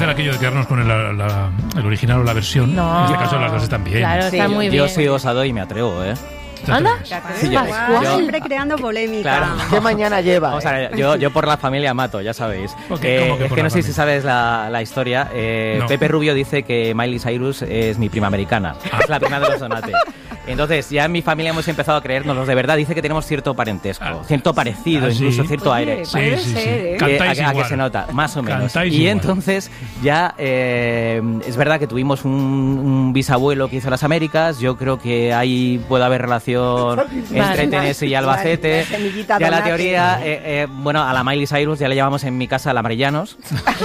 hacer aquello de quedarnos con el original o la versión. No. En este caso las dos están bien. Claro, Sí, está muy bien. Yo soy osado y me atrevo, ¿eh? ¿Anda? Sí, Siempre creando polémica. Claro. ¿Qué mañana lleva? Vamos a ver, yo por la familia mato, ya sabéis. ¿Cómo que Es por que la no sé si familia? sabes la historia. No. Pepe Rubio dice que Miley Cyrus es mi prima americana. Es la prima de los Donate. Entonces, ya en mi familia hemos empezado a creérnoslos de verdad. Dice que tenemos cierto parentesco, cierto parecido, ¿sí? incluso cierto Oye, aire. puede ser, ¿eh? Cantáis a que igual. se nota, más o menos. Cantáis Y igual. entonces ya es verdad que tuvimos un bisabuelo que hizo las Américas. Yo creo que ahí puede haber relación entre Tennessee y Albacete. Vale, semillita Ya la Donate. teoría, bueno, a la Miley Cyrus ya le llamamos en mi casa la Marellanos.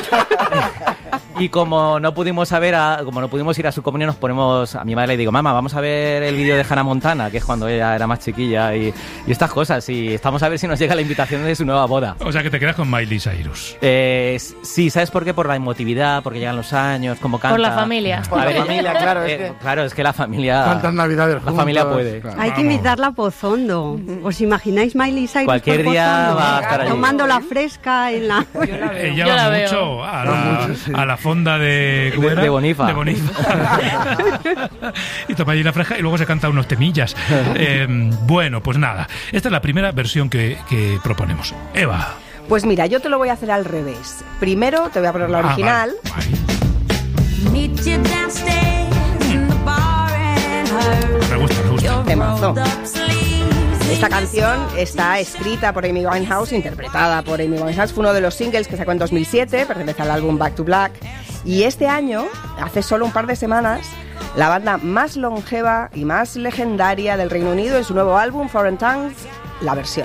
Y como no pudimos ir a su comunión, nos ponemos a mi madre le digo, mamá, vamos a ver el vídeo de Hannah Montana, que es cuando ella era más chiquilla y estas cosas. Y estamos a ver si nos llega la invitación de su nueva boda. O sea que te quedas con Miley Cyrus. Sí, ¿sabes por qué? Por la emotividad, porque llegan los años, cómo canta. Por la familia. Por la familia, claro, es que- Claro, es que la familia... Tantas navidades La juntos, familia puede. claro. Hay que Vamos. invitarla a Pozondo. ¿Os imagináis Miley Cyrus Cualquier por día Pozondo? va a estar allí. Tomando la fresca en la... Ella Yo va la veo. mucho a la fonda de... ¿cómo era? De Bonifa. De Bonifa. Y toma allí la fresca y luego se canta unos temillas. Bueno, pues nada. Esta es la primera versión que proponemos. Eva. Pues mira, yo te lo voy a hacer al revés. Primero te voy a poner la original. Vale. Me gusta. Temazo. Esta canción está escrita por Amy Winehouse, interpretada por Amy Winehouse. Fue uno de los singles que sacó en 2007, pertenece al álbum Back to Black. Y este año, hace solo un par de semanas, la banda más longeva y más legendaria del Reino Unido, en su nuevo álbum, Foreign Tongues, la versión.